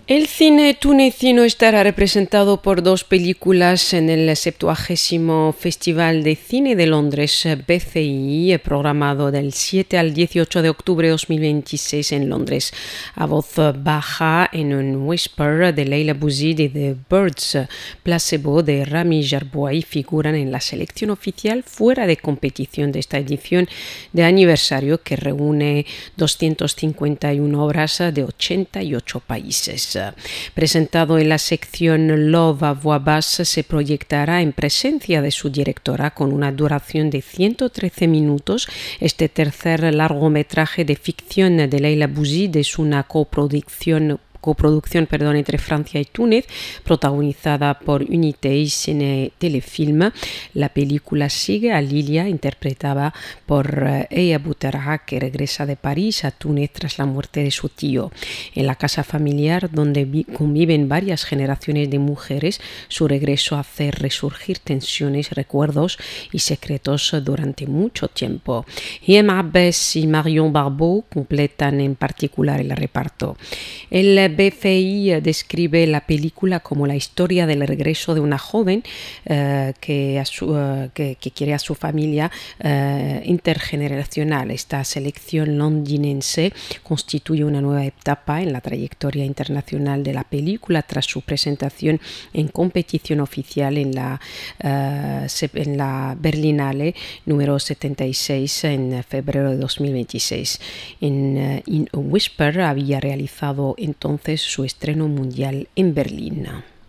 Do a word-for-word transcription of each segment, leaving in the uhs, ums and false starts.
El cine tunecino estará representado por dos películas en el septuagésimo Festival de Cine de Londres, B C I, programado del siete al dieciocho de octubre de dos mil veintiséis en Londres. A voz baja, en un Whisper de Leila Bouzid y The Birds, Placebo de Rami Jarboui figuran en la selección oficial fuera de competición de esta edición de aniversario que reúne doscientas cincuenta y una obras de ochenta y ocho países. Presentado en la sección Love a voix basse, se proyectará en presencia de su directora con una duración de ciento trece minutos. Este tercer largometraje de ficción de Leila Bouzid es una coproducción coproducción perdón, entre Francia y Túnez, protagonizada por Unité y Cine Telefilm. La película sigue a Lilia, interpretada por Eya Bouterha, que regresa de París a Túnez tras la muerte de su tío. En la casa familiar, donde vi- conviven varias generaciones de mujeres, su regreso hace resurgir tensiones, recuerdos y secretos durante mucho tiempo. Hiem Abbes y Marion Barbeau completan en particular el reparto. El B F I describe la película como la historia del regreso de una joven uh, que, a su, uh, que, que quiere a su familia uh, intergeneracional. Esta selección londinense constituye una nueva etapa en la trayectoria internacional de la película tras su presentación en competición oficial en la, uh, en la Berlinale número setenta y seis en febrero de dos mil veintiséis. En uh, In a Whisper había realizado entonces su estreno mundial en Berlín.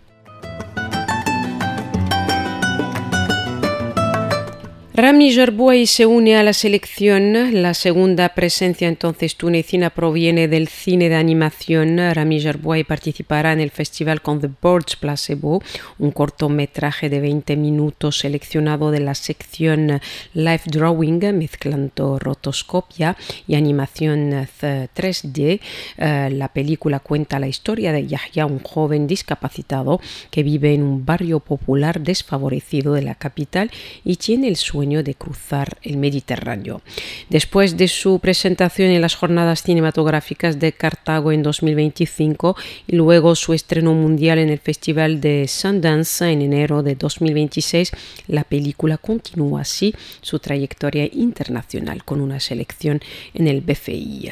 Rami Jarboui se une a la selección. La segunda presencia entonces tunecina proviene del cine de animación. Rami Jarboui participará en el festival con The Birds Placebo, un cortometraje de veinte minutos seleccionado de la sección Live Drawing, mezclando rotoscopia y animación tres D. Uh, la película cuenta la historia de Yahya, un joven discapacitado que vive en un barrio popular desfavorecido de la capital y tiene el sueño de cruzar el Mediterráneo. Después de su presentación en las Jornadas Cinematográficas de Cartago en dos mil veinticinco y luego su estreno mundial en el Festival de Sundance en enero de dos mil veintiséis, la película continúa así su trayectoria internacional con una selección en el B F I.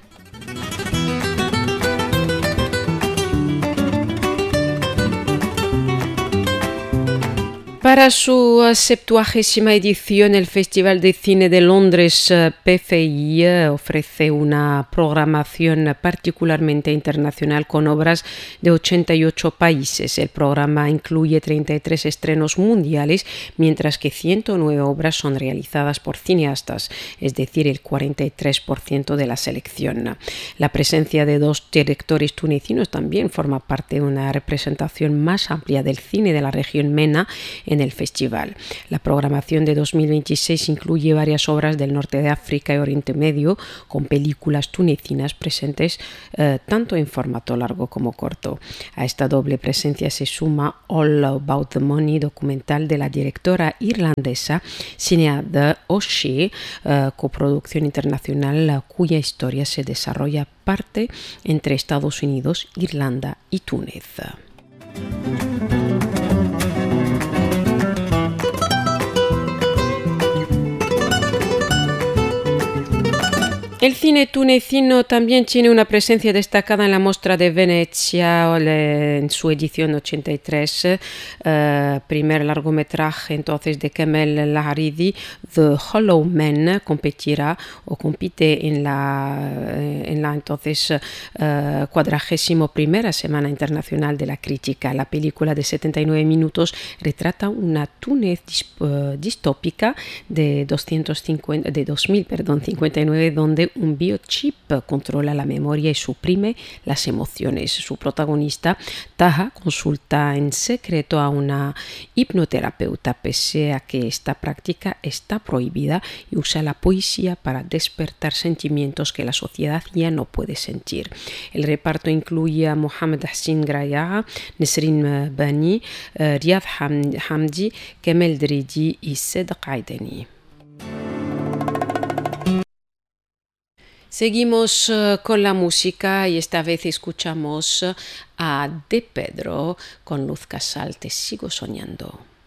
Para su septuagésima edición, el Festival de Cine de Londres P F I ofrece una programación particularmente internacional con obras de ochenta y ocho países. El programa incluye treinta y tres estrenos mundiales, mientras que ciento nueve obras son realizadas por cineastas, es decir, el cuarenta y tres por ciento de la selección. La presencia de dos directores tunecinos también forma parte de una representación más amplia del cine de la región MENA en el festival. La programación de dos mil veintiséis incluye varias obras del norte de África y Oriente Medio, con películas tunecinas presentes eh, tanto en formato largo como corto. A esta doble presencia se suma All About the Money, documental de la directora irlandesa Sinead O'Shea, eh, coproducción internacional cuya historia se desarrolla parte entre Estados Unidos, Irlanda y Túnez. El cine tunecino también tiene una presencia destacada en la Mostra de Venecia en su edición ochenta y tres. Uh, primer largometraje entonces de Kamel Laharidi, The Hollow Man, competirá o compite en la, en la entonces uh, cuadragésimo primera Semana Internacional de la Crítica. La película de setenta y nueve minutos retrata una Túnez uh, distópica de, doscientos cincuenta, de dos mil cincuenta y nueve, donde un biochip controla la memoria y suprime las emociones. Su protagonista, Taha, consulta en secreto a una hipnoterapeuta, pese a que esta práctica está prohibida, y usa la poesía para despertar sentimientos que la sociedad ya no puede sentir. El reparto incluye a Mohamed Hassin Graya, Nesrin Bani, Riyad Hamdi, Kemel Dridi y Sedq Aideni. Seguimos uh, con la música y esta vez escuchamos uh, a De Pedro con Luz Casal, Te sigo soñando.